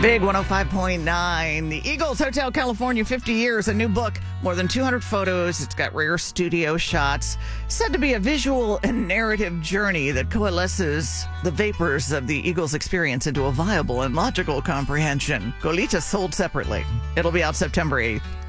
Big 105.9. The Eagles Hotel California, 50 years, a new book, more than 200 photos. It's got rare studio shots. Said to be a visual and narrative journey that coalesces the vapors of the Eagles experience into a viable and logical comprehension. Goleta sold separately. It'll be out September 8th.